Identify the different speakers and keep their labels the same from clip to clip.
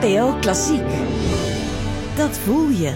Speaker 1: NPO Klassiek. Dat voel je.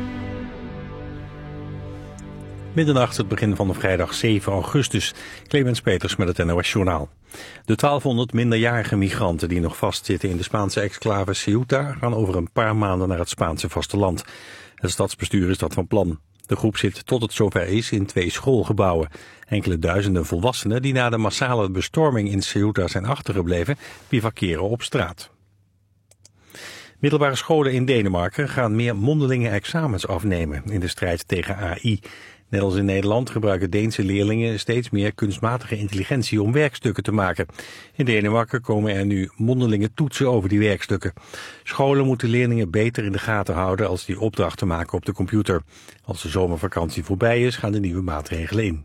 Speaker 2: Middernacht, het begin van de vrijdag 7 augustus. Clemens Peters met het NOS Journaal. De 1200 minderjarige migranten die nog vastzitten in de Spaanse exclave Ceuta gaan over een paar maanden naar het Spaanse vasteland. Het stadsbestuur is dat van plan. De groep zit tot het zover is in 2 schoolgebouwen. Enkele duizenden volwassenen die na de massale bestorming in Ceuta zijn achtergebleven, bivakeren op straat. Middelbare scholen in Denemarken gaan meer mondelinge examens afnemen in de strijd tegen AI. Net als in Nederland gebruiken Deense leerlingen steeds meer kunstmatige intelligentie om werkstukken te maken. In Denemarken komen er nu mondelinge toetsen over die werkstukken. Scholen moeten leerlingen beter in de gaten houden als die opdrachten maken op de computer. Als de zomervakantie voorbij is, gaan de nieuwe maatregelen in.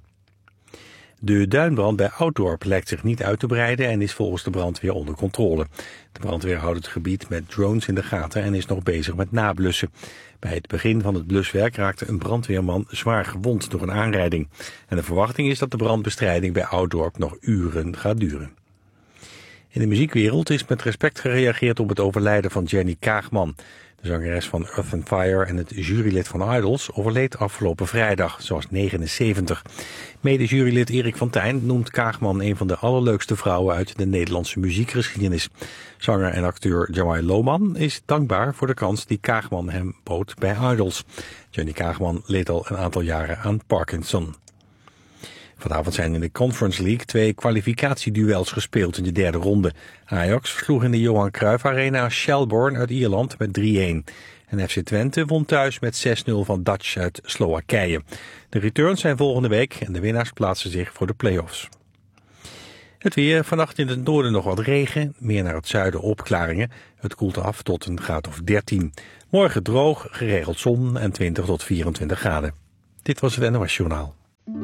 Speaker 2: De duinbrand bij Ouddorp lijkt zich niet uit te breiden en is volgens de brandweer onder controle. De brandweer houdt het gebied met drones in de gaten en is nog bezig met nablussen. Bij het begin van het bluswerk raakte een brandweerman zwaar gewond door een aanrijding. En de verwachting is dat de brandbestrijding bij Ouddorp nog uren gaat duren. In de muziekwereld is met respect gereageerd op het overlijden van Jenny Kaagman. De zangeres van Earth and Fire en het jurylid van Idols overleed afgelopen vrijdag. Ze was 79. Mede-jurylid Erik van Tijn noemt Kaagman een van de allerleukste vrouwen uit de Nederlandse muziekgeschiedenis. Zanger en acteur Jamai Lohman is dankbaar voor de kans die Kaagman hem bood bij Idols. Jenny Kaagman leed al een aantal jaren aan Parkinson. Vanavond zijn in de Conference League 2 kwalificatieduels gespeeld in de derde ronde. Ajax versloeg in de Johan Cruijff Arena Shelbourne uit Ierland met 3-1. En FC Twente won thuis met 6-0 van Dutch uit Slowakije. De returns zijn volgende week en de winnaars plaatsen zich voor de play-offs. Het weer, vannacht in het noorden nog wat regen, meer naar het zuiden opklaringen. Het koelt af tot een graad of 13. Morgen droog, geregeld zon en 20 tot 24 graden. Dit was het NOS Journaal.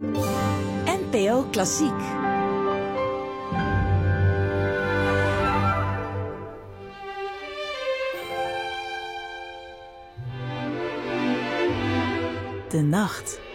Speaker 1: NPO Klassiek. De nacht.